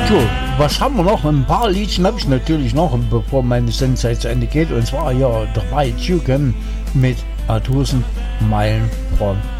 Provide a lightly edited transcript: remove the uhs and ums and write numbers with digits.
So, was haben wir noch? Ein paar Liedchen habe ich natürlich noch, bevor meine Sendezeit zu Ende geht. Und zwar ja 3 Tüken mit 1000 Meilen von